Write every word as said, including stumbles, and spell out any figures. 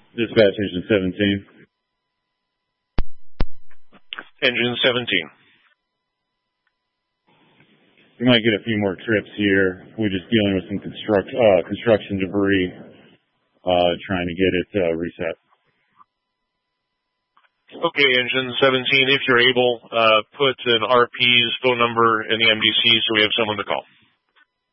Dispatch engine seventeen. Engine seventeen. We might get a few more trips here. We're just dealing with some construct, uh, construction debris, uh, trying to get it uh, reset. Okay, engine seventeen, if you're able, uh, put an R P's phone number in the M D C so we have someone to call.